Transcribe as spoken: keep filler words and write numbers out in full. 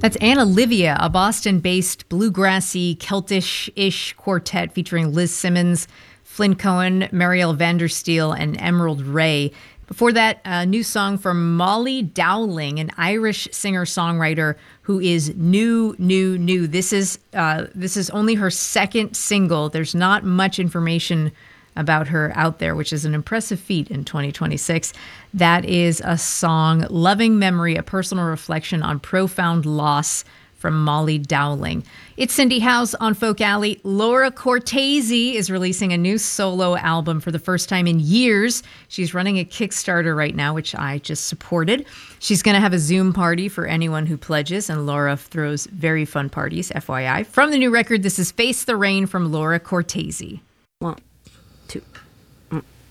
That's Anna Livia, a Boston-based bluegrassy, Celtish-ish quartet featuring Liz Simmons, Flynn Cohen, Marielle Vandersteel, and Emerald Ray. Before that, a new song from Molly Dowling, an Irish singer-songwriter who is new, new, new. This is uh, this is only her second single. There's not much information about her out there, which is an impressive feat in twenty twenty-six. That is a song, Loving Memory, a personal reflection on profound loss, from Molly Dowling. It's Cindy House on Folk Alley. Laura Cortese is releasing a new solo album for the first time in years. She's running a Kickstarter right now, which I just supported. She's going to have a Zoom party for anyone who pledges, and Laura throws very fun parties, F Y I. From the new record, this is Face the Rain from Laura Cortese. Well,